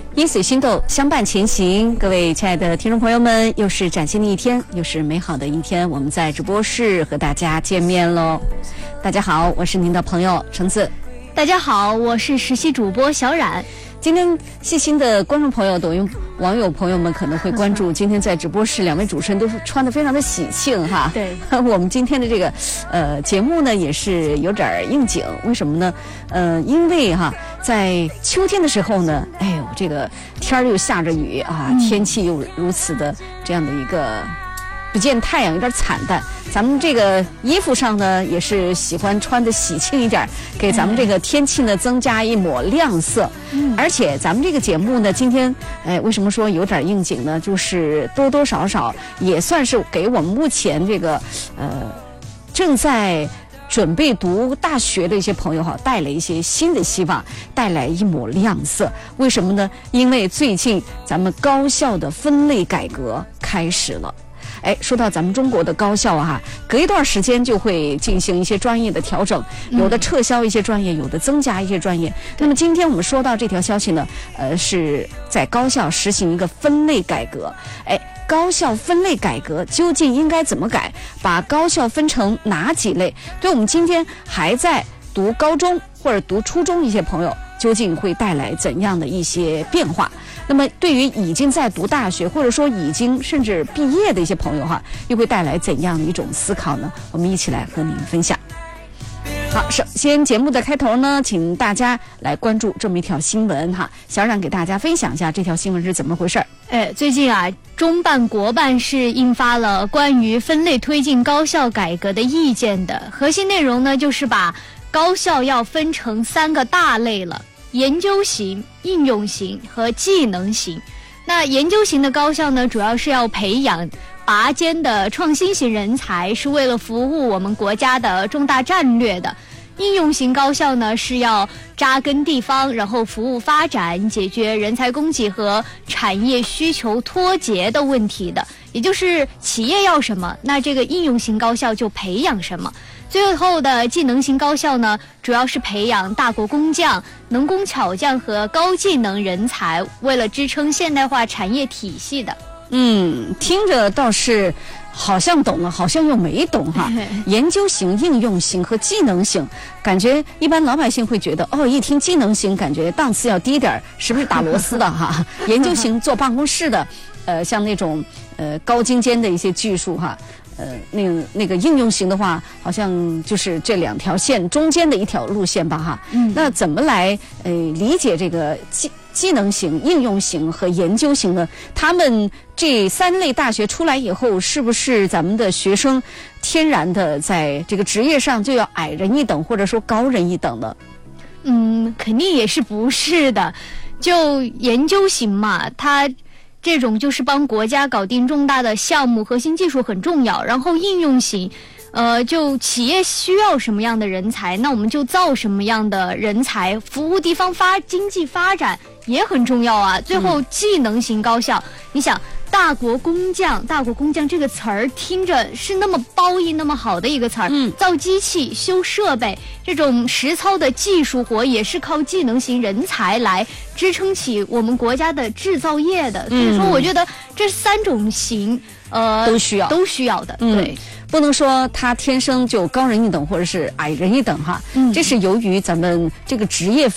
因随心动，相伴前行。各位亲爱的听众朋友们，又是崭新的一天，又是美好的一天，我们在直播室和大家见面喽。大家好，我是您的朋友橙子。 大家好，我是实习主播小冉。 今天细心的观众朋友、抖音网友朋友们可能会关注，今天在直播室两位主持人都是穿得非常的喜庆哈。 对， 我们今天的这个节目呢也是有点应景，为什么呢？因为在秋天的时候呢，哎呦，这个天又下着雨啊，天气又如此的这样的一个不见太阳，有点惨淡。咱们这个衣服上呢，也是喜欢穿的喜庆一点，给咱们这个天气呢增加一抹亮色。而且咱们这个节目呢，今天为什么说有点应景呢？就是多多少少也算是给我们目前这个正在准备读大学的一些朋友带来一些新的希望，带来一抹亮色。为什么呢？因为最近咱们高校的分类改革开始了。说到咱们中国的高校隔一段时间就会进行一些专业的调整，有的撤销一些专业，有的增加一些专业。那么今天我们说到这条消息呢，是在高校实行一个分类改革。高校分类改革究竟应该怎么改？把高校分成哪几类？对我们今天还在读高中或者读初中一些朋友，究竟会带来怎样的一些变化？那么对于已经在读大学或者说已经甚至毕业的一些朋友又会带来怎样的一种思考呢？我们一起来和您分享。好，首先节目的开头呢，请大家来关注这么一条新闻小冉给大家分享一下这条新闻是怎么回事。 最近中办国办是印发了关于分类推进高校改革的意见的，核心内容呢就是把高校要分成3个大类了。研究型、应用型和技能型。那研究型的高校呢，主要是要培养拔尖的创新型人才，是为了服务我们国家的重大战略的。应用型高校呢，是要扎根地方，然后服务发展，解决人才供给和产业需求脱节的问题的。也就是企业要什么，那这个应用型高校就培养什么。最后的技能型高校呢，主要是培养大国工匠、能工巧匠和高技能人才，为了支撑现代化产业体系的。 听着倒是好像懂了，好像又没懂研究型、应用型和技能型，感觉一般老百姓会觉得一听技能型感觉档次要低点，是不是打螺丝的研究型坐办公室的，像那种高精尖的一些技术那个应用型的话，好像就是这2条线中间的一条路线吧那怎么来理解这个技能型、应用型和研究型呢？他们这3类大学出来以后，是不是咱们的学生天然的在这个职业上就要矮人一等，或者说高人一等呢？ 肯定也是不是的。就研究型嘛，它这种就是帮国家搞定重大的项目，核心技术很重要。然后应用型，就企业需要什么样的人才，那我们就造什么样的人才，服务地方经济发展也很重要最后技能型高校，你想大国工匠这个词儿听着是那么褒义那么好的一个词儿，造机器、修设备这种实操的技术活也是靠技能型人才来支撑起我们国家的制造业的。所以说我觉得这3种型都需要的。对， 不能说他天生就高人一等或者是矮人一等这是由于咱们这个职业